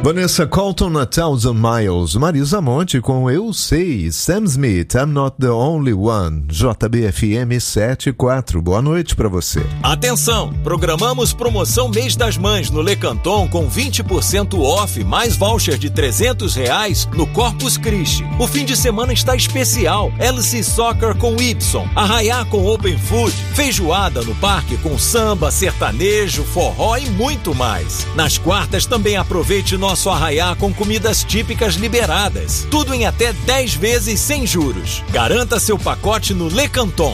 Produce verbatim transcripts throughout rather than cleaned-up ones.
Vanessa Colton, A Thousand Miles. Marisa Monte com Eu Sei. Sam Smith, I'm Not the Only One. J B F M sete quatro. Boa noite pra você. Atenção, programamos promoção Mês das Mães no Le Canton com vinte por cento off, mais voucher de trezentos reais no Corpus Christi. O fim de semana está especial. L C Soccer com Y, Arraiá com Open Food, feijoada no parque com samba, sertanejo, forró e muito mais. Nas quartas também aproveite nosso Arraiá com comidas típicas liberadas. Tudo em até dez vezes sem juros. Garanta seu pacote no Le Canton.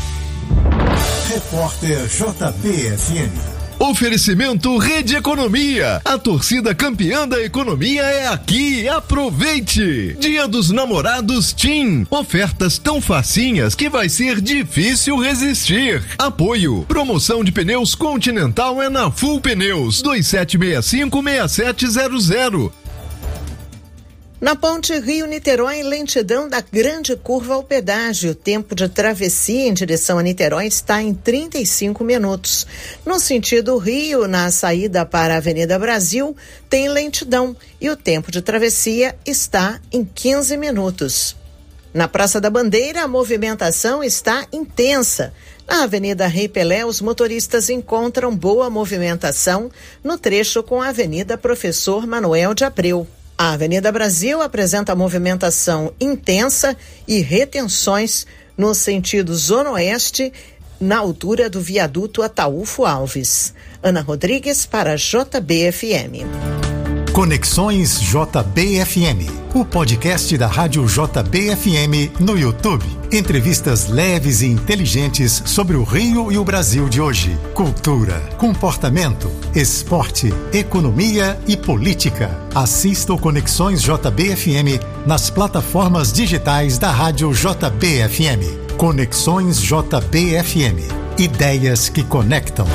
Repórter J B F M. Oferecimento Rede Economia. A torcida campeã da economia é aqui. Aproveite! Dia dos Namorados TIM. Ofertas tão facinhas que vai ser difícil resistir. Apoio. Promoção de pneus Continental é na Full Pneus. dois sete seis cinco, seis sete zero zero. Na ponte Rio-Niterói, lentidão da grande curva ao pedágio. O tempo de travessia em direção a Niterói está em trinta e cinco minutos. No sentido Rio, na saída para a Avenida Brasil, tem lentidão e o tempo de travessia está em quinze minutos. Na Praça da Bandeira, a movimentação está intensa. Na Avenida Rei Pelé, os motoristas encontram boa movimentação no trecho com a Avenida Professor Manuel de Abreu. A Avenida Brasil apresenta movimentação intensa e retenções no sentido Zona Oeste, na altura do viaduto Ataúfo Alves. Ana Rodrigues para J B F M. Conexões J B F M, o podcast da Rádio J B F M no YouTube. Entrevistas leves e inteligentes sobre o Rio e o Brasil de hoje. Cultura, comportamento, esporte, economia e política. Assista o Conexões J B F M nas plataformas digitais da Rádio J B F M. Conexões J B F M. Ideias que conectam.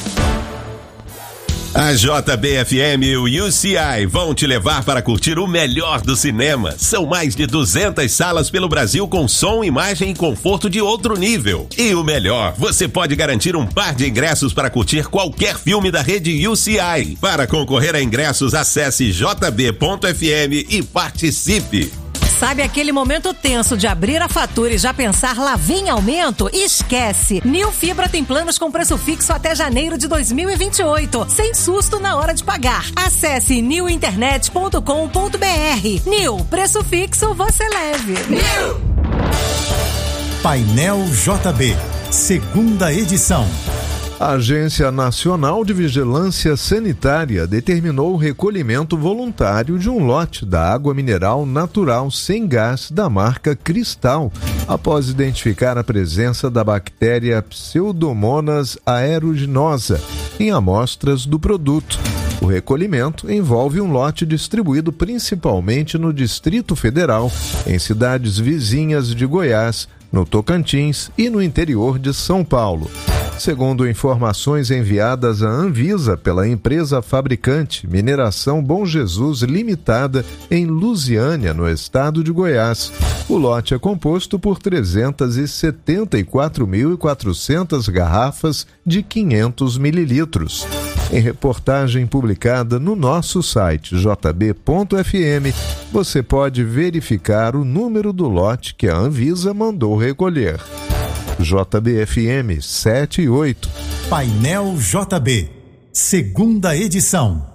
A J B F M e o U C I vão te levar para curtir o melhor do cinema. São mais de duzentas salas pelo Brasil com som, imagem e conforto de outro nível. E o melhor, você pode garantir um par de ingressos para curtir qualquer filme da rede U C I. Para concorrer a ingressos, acesse j b ponto f m e participe. Sabe aquele momento tenso de abrir a fatura e já pensar lá vem aumento? Esquece! Nil Fibra tem planos com preço fixo até janeiro de dois mil e vinte e oito, sem susto na hora de pagar. Acesse nil internet ponto com ponto b r. Nil, preço fixo você leve. Nil! Painel J B, segunda edição. A Agência Nacional de Vigilância Sanitária determinou o recolhimento voluntário de um lote da água mineral natural sem gás da marca Cristal, após identificar a presença da bactéria Pseudomonas aeruginosa em amostras do produto. O recolhimento envolve um lote distribuído principalmente no Distrito Federal, em cidades vizinhas de Goiás, no Tocantins e no interior de São Paulo. Segundo informações enviadas à Anvisa pela empresa fabricante Mineração Bom Jesus Limitada, em Lusiânia, no estado de Goiás, o lote é composto por trezentas e setenta e quatro mil e quatrocentas garrafas de quinhentos mililitros. Em reportagem publicada no nosso site j b ponto f m, você pode verificar o número do lote que a Anvisa mandou recolher. J B F M sete e oito. Painel J B, segunda edição.